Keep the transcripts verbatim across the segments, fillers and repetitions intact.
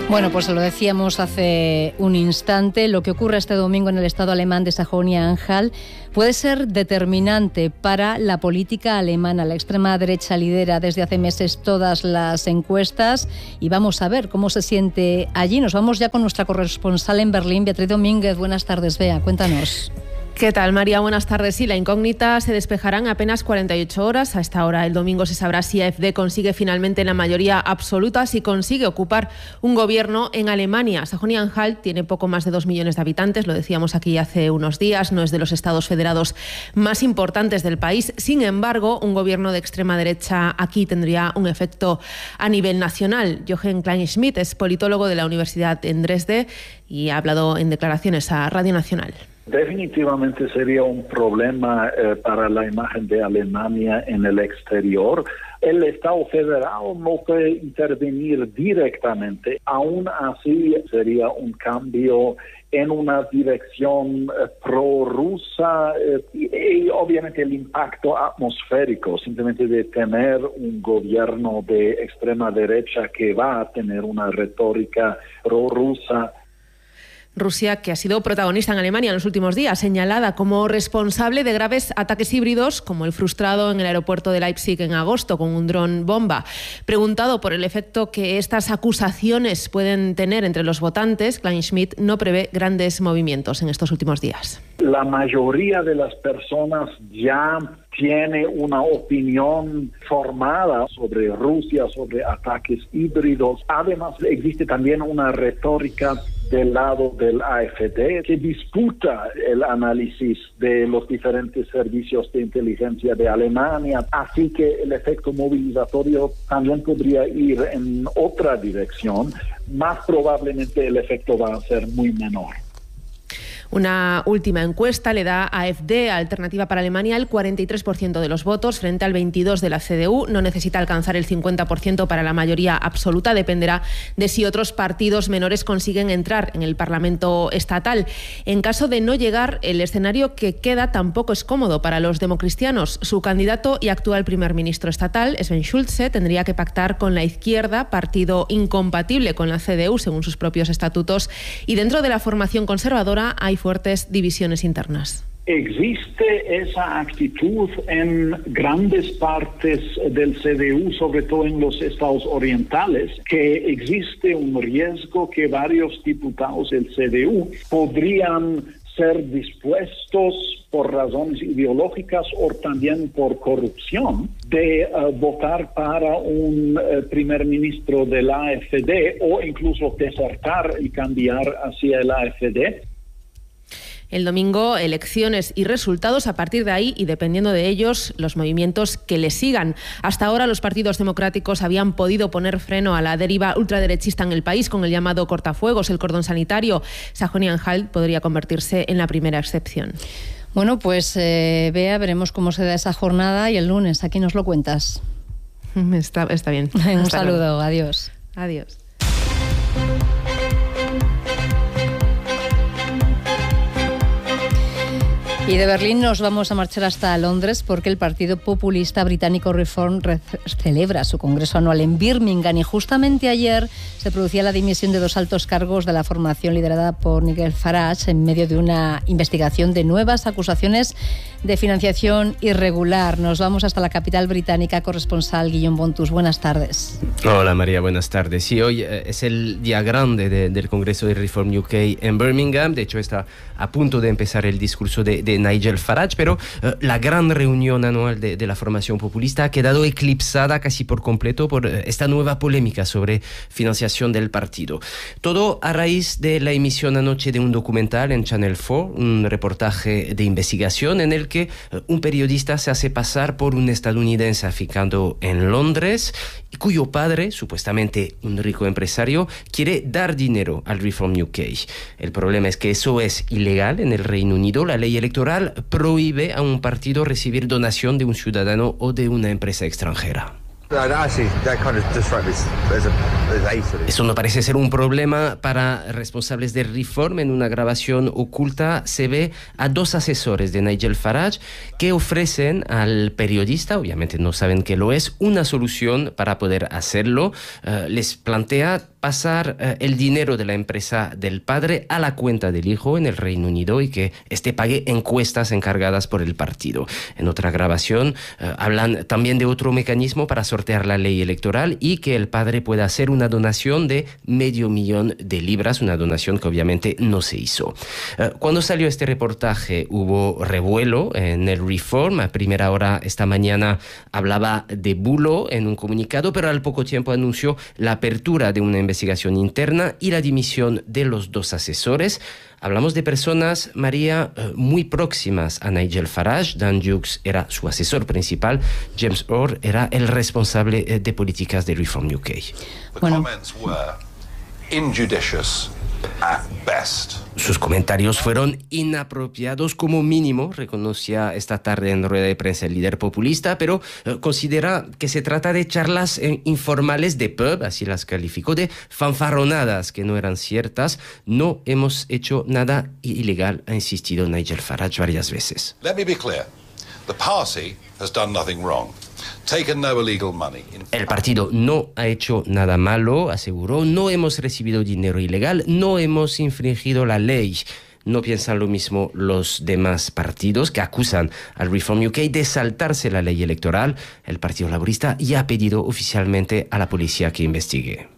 Bueno, pues lo decíamos hace un instante, lo que ocurre este domingo en el estado alemán de Sajonia-Anhalt puede ser determinante para la política alemana. La extrema derecha lidera desde hace meses todas las encuestas y vamos a ver cómo se siente allí. Nos vamos ya con nuestra corresponsal en Berlín, Beatriz Domínguez. Buenas tardes, Bea, cuéntanos. ¿Qué tal, María? Buenas tardes. Sí, la incógnita se despejará en apenas cuarenta y ocho horas. A esta hora, el domingo, se sabrá si AfD consigue finalmente la mayoría absoluta, si consigue ocupar un gobierno en Alemania. Sajonia-Anhalt tiene poco más de dos millones de habitantes, lo decíamos aquí hace unos días, no es de los estados federados más importantes del país. Sin embargo, un gobierno de extrema derecha aquí tendría un efecto a nivel nacional. Jochen Kleinschmidt es politólogo de la Universidad en Dresde y ha hablado en declaraciones a Radio Nacional. Definitivamente sería un problema eh, para la imagen de Alemania en el exterior. El Estado federal no puede intervenir directamente. Aún así, sería un cambio en una dirección eh, prorrusa eh, y, y obviamente el impacto atmosférico, simplemente de tener un gobierno de extrema derecha que va a tener una retórica prorrusa. Rusia, que ha sido protagonista en Alemania en los últimos días, señalada como responsable de graves ataques híbridos, como el frustrado en el aeropuerto de Leipzig en agosto con un dron bomba. Preguntado por el efecto que estas acusaciones pueden tener entre los votantes, Kleinschmidt no prevé grandes movimientos en estos últimos días. La mayoría de las personas ya tiene una opinión formada sobre Rusia, sobre ataques híbridos. Además, existe también una retórica del lado del AfD que disputa el análisis de los diferentes servicios de inteligencia de Alemania, así que el efecto movilizatorio también podría ir en otra dirección. Más probablemente el efecto va a ser muy menor. Una última encuesta le da a AfD, Alternativa para Alemania, el cuarenta y tres por ciento de los votos frente al veintidós por ciento de la C D U. No necesita alcanzar el cincuenta por ciento para la mayoría absoluta. Dependerá de si otros partidos menores consiguen entrar en el Parlamento estatal. En caso de no llegar, el escenario que queda tampoco es cómodo para los democristianos. Su candidato y actual primer ministro estatal, Sven Schulze, tendría que pactar con la izquierda, partido incompatible con la C D U, según sus propios estatutos. Y dentro de la formación conservadora hay fuertes divisiones internas. Existe esa actitud en grandes partes del C D U, sobre todo en los estados orientales, que existe un riesgo que varios diputados del C D U podrían ser dispuestos por razones ideológicas o también por corrupción de uh, votar para un uh, primer ministro de la AfD o incluso desertar y cambiar hacia el AfD. El domingo, elecciones y resultados. A partir de ahí, y dependiendo de ellos, los movimientos que le sigan. Hasta ahora, los partidos democráticos habían podido poner freno a la deriva ultraderechista en el país con el llamado cortafuegos, el cordón sanitario. Sajonia-Anhalt podría convertirse en la primera excepción. Bueno, pues eh, Bea, veremos cómo se da esa jornada y el lunes aquí nos lo cuentas. Está, está bien. Un Hasta saludo, luego. Adiós. Adiós. Y de Berlín nos vamos a marchar hasta Londres porque el Partido Populista Británico Reform celebra su congreso anual en Birmingham y justamente ayer se producía la dimisión de dos altos cargos de la formación liderada por Nigel Farage en medio de una investigación de nuevas acusaciones de financiación irregular. Nos vamos hasta la capital británica, corresponsal Guillaume Bontus. Buenas tardes. Hola María, buenas tardes. Sí, hoy eh, es el día grande de, del Congreso de Reform U K en Birmingham. De hecho, está a punto de empezar el discurso de, de Nigel Farage, pero eh, la gran reunión anual de, de la formación populista ha quedado eclipsada casi por completo por eh, esta nueva polémica sobre financiación del partido. Todo a raíz de la emisión anoche de un documental en Channel cuatro, un reportaje de investigación en el que eh, un periodista se hace pasar por un estadounidense aficando en Londres y cuyo padre, supuestamente un rico empresario, quiere dar dinero al Reform U K. El problema es que eso es ilegal en el Reino Unido. La ley electoral prohíbe a un partido recibir donación de un ciudadano o de una empresa extranjera. Eso no parece ser un problema para responsables de Reform. En una grabación oculta se ve a dos asesores de Nigel Farage que ofrecen al periodista, obviamente no saben qué lo es, una solución para poder hacerlo. Uh, les plantea pasar uh, el dinero de la empresa del padre a la cuenta del hijo en el Reino Unido y que éste pague encuestas encargadas por el partido. En otra grabación uh, hablan también de otro mecanismo para sortear la ley electoral y que el padre pueda hacer una donación de medio millón de libras, una donación que obviamente no se hizo. Uh, cuando salió este reportaje hubo revuelo en el Reform. A primera hora esta mañana hablaba de bulo en un comunicado, pero al poco tiempo anunció la apertura de una investigación interna y la dimisión de los dos asesores. Hablamos de personas, María, muy próximas a Nigel Farage. Dan Hughes era su asesor principal. James Orr era el responsable de políticas de Reform U K. Bueno. Sus comentarios fueron inapropiados como mínimo, reconocía esta tarde en rueda de prensa el líder populista, pero eh, considera que se trata de charlas eh, informales de pub, así las calificó, de fanfarronadas que no eran ciertas. No hemos hecho nada ilegal, ha insistido Nigel Farage varias veces. Let me be clear. The party has done nothing wrong. El partido no ha hecho nada malo, aseguró. No hemos recibido dinero ilegal, no hemos infringido la ley. No piensan lo mismo los demás partidos que acusan al Reform U K de saltarse la ley electoral. El Partido Laborista ya ha pedido oficialmente a la policía que investigue.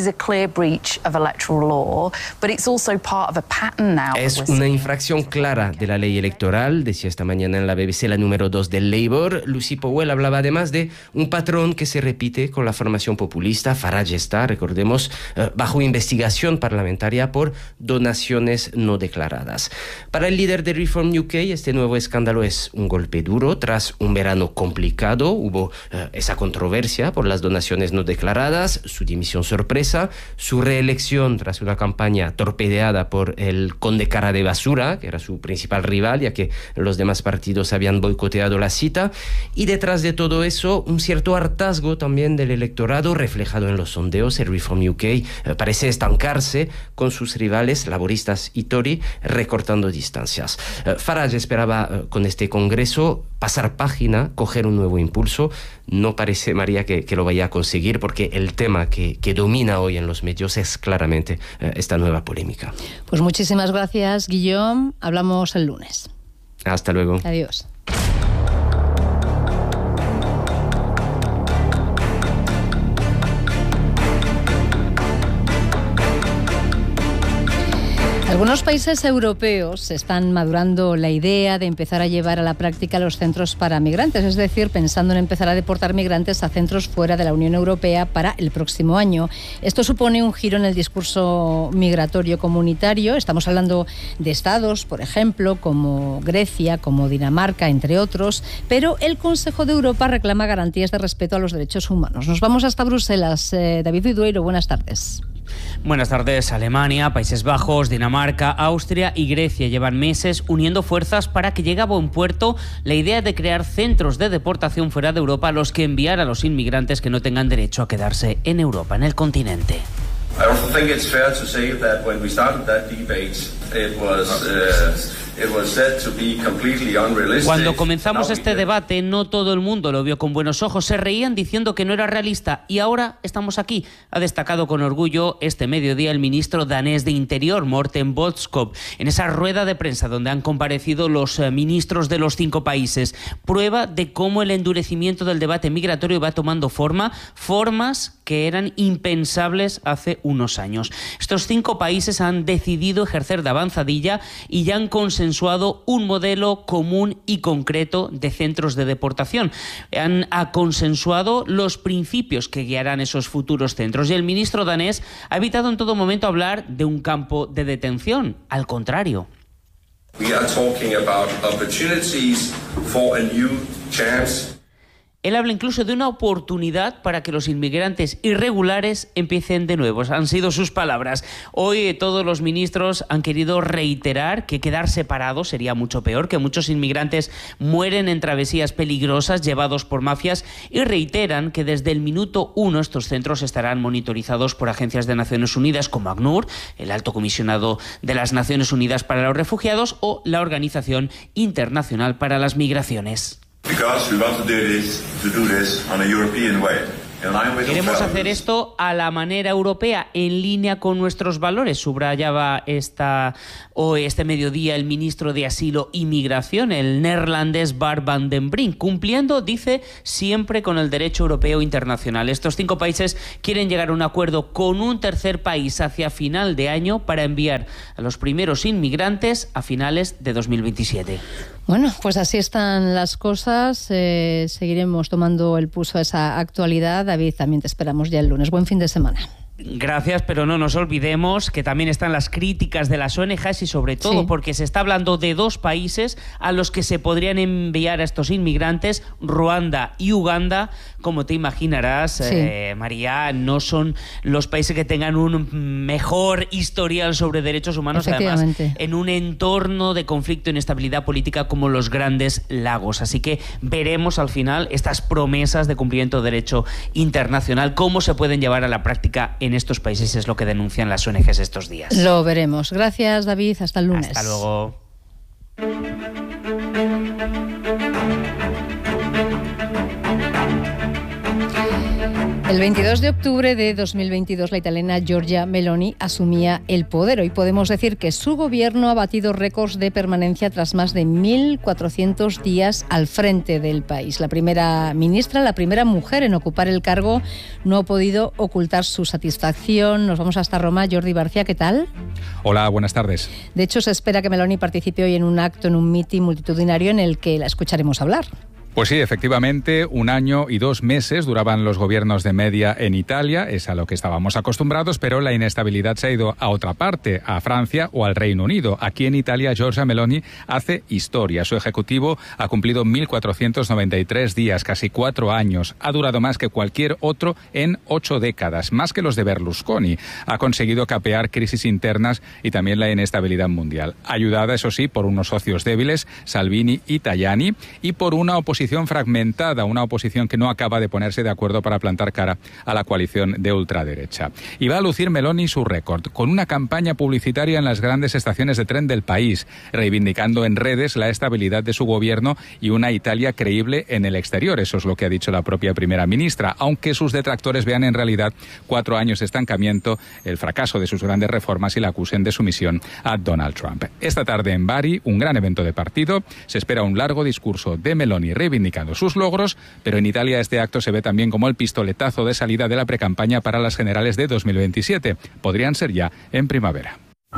Es una infracción clara de la ley electoral, decía esta mañana en la B B C la número dos del Labour. Lucy Powell hablaba además de un patrón que se repite con la formación populista. Farage está, recordemos, bajo investigación parlamentaria por donaciones no declaradas. Para el líder de Reform U K, este nuevo escándalo es un golpe duro. Tras un verano complicado, hubo uh, esa controversia por las donaciones no declaradas, su dimisión sorpresa, su reelección tras una campaña torpedeada por el conde cara de basura, que era su principal rival, ya que los demás partidos habían boicoteado la cita. Y detrás de todo eso, un cierto hartazgo también del electorado, reflejado en los sondeos. El Reform U K uh, parece estancarse con sus rivales, laboristas y Tory, recortando distancias. Uh, Farage esperaba uh, con este congreso pasar página, coger un nuevo impulso. No parece, María, que, que lo vaya a conseguir porque el tema que, que domina hoy en los medios es claramente uh, esta nueva polémica. Pues muchísimas gracias, Guillaume. Hablamos el lunes. Hasta luego. Adiós. Algunos países europeos están madurando la idea de empezar a llevar a la práctica los centros para migrantes, es decir, pensando en empezar a deportar migrantes a centros fuera de la Unión Europea para el próximo año. Esto supone un giro en el discurso migratorio comunitario. Estamos hablando de estados, por ejemplo, como Grecia, como Dinamarca, entre otros, pero el Consejo de Europa reclama garantías de respeto a los derechos humanos. Nos vamos hasta Bruselas. Eh, David Vidueiro, buenas tardes. Buenas tardes. Alemania, Países Bajos, Dinamarca, Austria y Grecia llevan meses uniendo fuerzas para que llegue a buen puerto la idea de crear centros de deportación fuera de Europa a los que enviar a los inmigrantes que no tengan derecho a quedarse en Europa, en el continente. I also think it's fair to say that when we started that debate, it was uh, it was said to be completely unrealistic. Cuando comenzamos este debate, no todo el mundo lo vio con buenos ojos. Se reían diciendo que no era realista y ahora estamos aquí. Ha destacado con orgullo este mediodía el ministro danés de Interior, Morten Bødskov, en esa rueda de prensa donde han comparecido los ministros de los cinco países. Prueba de cómo el endurecimiento del debate migratorio va tomando forma, formas que eran impensables hace unos años. Estos cinco países han decidido ejercer de avanzadilla y ya han consensuado un modelo común y concreto de centros de deportación. Han consensuado los principios que guiarán esos futuros centros y el ministro danés ha evitado en todo momento hablar de un campo de detención. Al contrario. We are talking about opportunities for a new chance. Él habla incluso de una oportunidad para que los inmigrantes irregulares empiecen de nuevo. Han sido sus palabras. Hoy eh, todos los ministros han querido reiterar que quedar separados sería mucho peor, que muchos inmigrantes mueren en travesías peligrosas llevados por mafias, y reiteran que desde el minuto uno estos centros estarán monitorizados por agencias de Naciones Unidas como ACNUR, el Alto Comisionado de las Naciones Unidas para los Refugiados, o la Organización Internacional para las Migraciones. Queremos hacer esto a la manera europea, en línea con nuestros valores, subrayaba esta, hoy, este mediodía el ministro de Asilo y Migración, el neerlandés Bart van den Brink, cumpliendo, dice, siempre con el derecho europeo internacional. Estos cinco países quieren llegar a un acuerdo con un tercer país hacia final de año para enviar a los primeros inmigrantes a finales de dos mil veintisiete. Bueno, pues así están las cosas. Eh, seguiremos tomando el pulso a esa actualidad. David, también te esperamos ya el lunes. Buen fin de semana. Gracias, pero no nos olvidemos que también están las críticas de las O N Ges y sobre todo sí. porque se está hablando de dos países a los que se podrían enviar a estos inmigrantes, Ruanda y Uganda. Como te imaginarás, sí. eh, María, no son los países que tengan un mejor historial sobre derechos humanos, además en un entorno de conflicto e inestabilidad política como los Grandes Lagos. Así que veremos al final estas promesas de cumplimiento de derecho internacional, cómo se pueden llevar a la práctica en estos países, es lo que denuncian las O N Ges estos días. Lo veremos. Gracias, David. Hasta el lunes. Hasta luego. El veintidós de octubre de dos mil veintidós, la italiana Giorgia Meloni asumía el poder. Hoy podemos decir que su gobierno ha batido récords de permanencia tras más de mil cuatrocientos días al frente del país. La primera ministra, la primera mujer en ocupar el cargo, no ha podido ocultar su satisfacción. Nos vamos hasta Roma. Jordi García, ¿qué tal? Hola, buenas tardes. De hecho, se espera que Meloni participe hoy en un acto, en un mitin multitudinario en el que la escucharemos hablar. Pues sí, efectivamente, un año y dos meses duraban los gobiernos de media en Italia, es a lo que estábamos acostumbrados, pero la inestabilidad se ha ido a otra parte, a Francia o al Reino Unido. Aquí en Italia, Giorgia Meloni hace historia. Su ejecutivo ha cumplido mil cuatrocientos noventa y tres días, casi cuatro años. Ha durado más que cualquier otro en ocho décadas, más que los de Berlusconi. Ha conseguido capear crisis internas y también la inestabilidad mundial. Ayudada, eso sí, por unos socios débiles, Salvini y Tajani, y por una oposición fragmentada, una oposición que no acaba de ponerse de acuerdo para plantar cara a la coalición de ultraderecha. Y va a lucir Meloni su récord, con una campaña publicitaria en las grandes estaciones de tren del país, reivindicando en redes la estabilidad de su gobierno y una Italia creíble en el exterior. Eso es lo que ha dicho la propia primera ministra, aunque sus detractores vean en realidad cuatro años de estancamiento, el fracaso de sus grandes reformas y la acusen de sumisión a Donald Trump. Esta tarde en Bari, un gran evento de partido, se espera un largo discurso de Meloni reivindicando sus logros, pero en Italia este acto se ve también como el pistoletazo de salida de la precampaña para las generales de dos mil veintisiete. Podrían ser ya en primavera.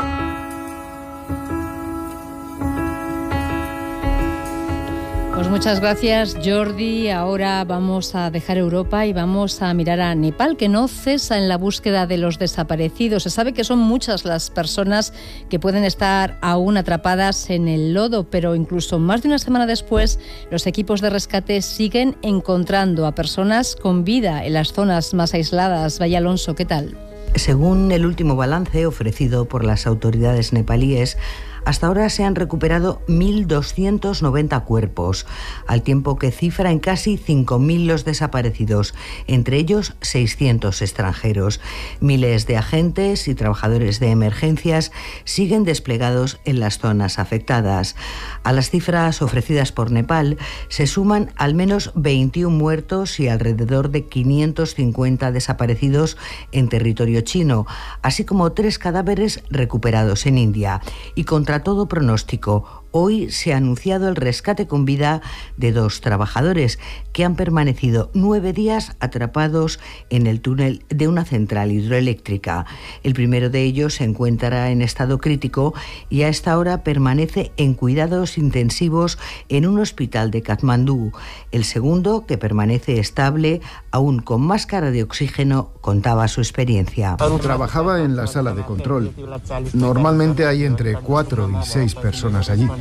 Pues muchas gracias, Jordi. Ahora vamos a dejar Europa y vamos a mirar a Nepal, que no cesa en la búsqueda de los desaparecidos. Se sabe que son muchas las personas que pueden estar aún atrapadas en el lodo, pero incluso más de una semana después, los equipos de rescate siguen encontrando a personas con vida en las zonas más aisladas. Vaya Alonso, ¿qué tal? Según el último balance ofrecido por las autoridades nepalíes, hasta ahora se han recuperado mil doscientos noventa cuerpos, al tiempo que cifra en casi cinco mil los desaparecidos, entre ellos seiscientos extranjeros. Miles de agentes y trabajadores de emergencias siguen desplegados en las zonas afectadas. A las cifras ofrecidas por Nepal se suman al menos veintiún muertos y alrededor de quinientos cincuenta desaparecidos en territorio chino, así como tres cadáveres recuperados en India. Y contra todo pronóstico, hoy se ha anunciado el rescate con vida de dos trabajadores que han permanecido nueve días atrapados en el túnel de una central hidroeléctrica. El primero de ellos se encuentra en estado crítico y a esta hora permanece en cuidados intensivos en un hospital de Katmandú. El segundo, que permanece estable, aún con máscara de oxígeno, contaba su experiencia. Trabajaba en la sala de control. Normalmente hay entre cuatro y seis personas allí.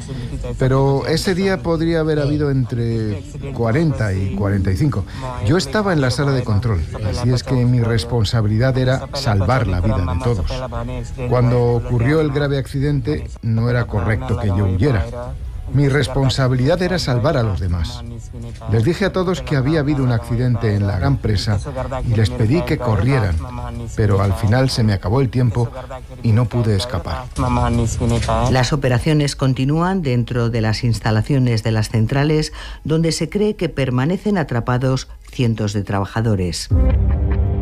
Pero ese día podría haber habido entre cuarenta y cuarenta y cinco. Yo estaba en la sala de control, así es que mi responsabilidad era salvar la vida de todos. Cuando ocurrió el grave accidente, no era correcto que yo huyera. Mi responsabilidad era salvar a los demás. Les dije a todos que había habido un accidente en la gran presa y les pedí que corrieran, pero al final se me acabó el tiempo y no pude escapar. Las operaciones continúan dentro de las instalaciones de las centrales, donde se cree que permanecen atrapados cientos de trabajadores.